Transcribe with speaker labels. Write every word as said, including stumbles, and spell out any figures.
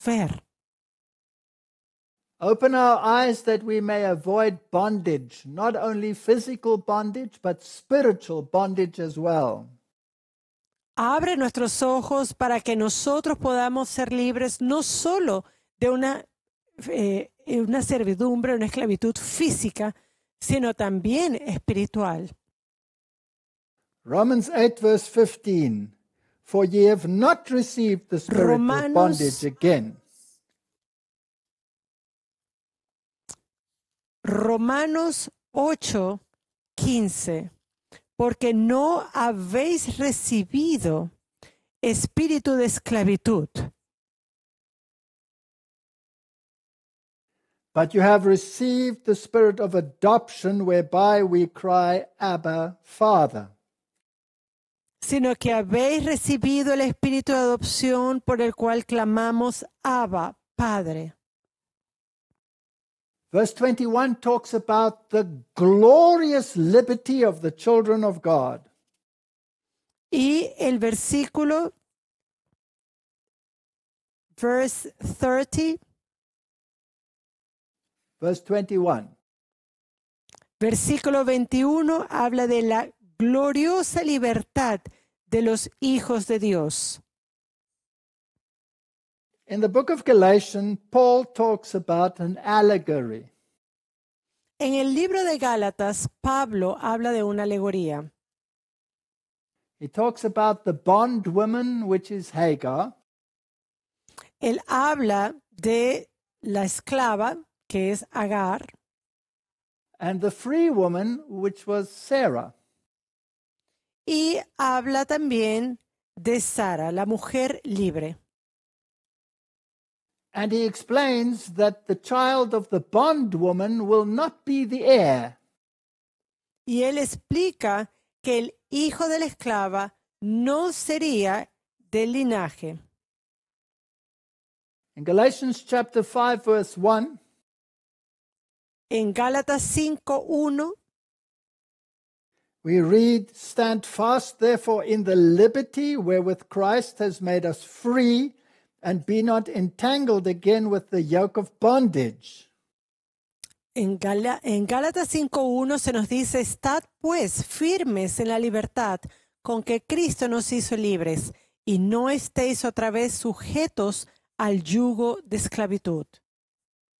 Speaker 1: ver.
Speaker 2: Open our eyes that we may avoid bondage, not only physical bondage, but spiritual bondage as well.
Speaker 1: Abre nuestros ojos para que nosotros podamos ser libres no solo de una, eh, una servidumbre, una esclavitud física, sino también espiritual.
Speaker 2: Romans eight verse fifteen. For ye have not received the spirit
Speaker 1: Romanos,
Speaker 2: of bondage again.
Speaker 1: Romanos ocho, quince. Porque no habéis recibido espíritu de esclavitud,
Speaker 2: But you have received the spirit of adoption, whereby we cry, Abba, Father.
Speaker 1: sino que habéis recibido el espíritu de adopción por el cual clamamos Abba, Padre.
Speaker 2: Verse twenty-one talks about the glorious liberty of the children of God.
Speaker 1: Y el versículo, verse thirty,
Speaker 2: Verse twenty-one.
Speaker 1: versículo veintiuno, habla de la gloriosa libertad de los hijos de Dios.
Speaker 2: In the book of Galatians, Paul talks about an allegory.
Speaker 1: En el libro de Gálatas, Pablo habla de una alegoría.
Speaker 2: He talks about the bondwoman, which is Hagar,
Speaker 1: Él habla de la esclava, que es Agar,
Speaker 2: and the free woman, which was Sarah.
Speaker 1: y habla también de Sara, la mujer libre.
Speaker 2: And he explains that the child of the bondwoman will not be the heir,
Speaker 1: Y él explica que el hijo de la esclava no sería del linaje.
Speaker 2: in Galatians chapter five, verse one,
Speaker 1: En Gálatas cinco uno
Speaker 2: we read, Stand fast, therefore, in the liberty wherewith Christ has made us free, and be not entangled again with the yoke of bondage.
Speaker 1: En, Gala, en Gálatas cinco uno se nos dice, estad pues firmes en la libertad con que Cristo nos hizo libres, y no estéis otra vez sujetos al yugo de esclavitud.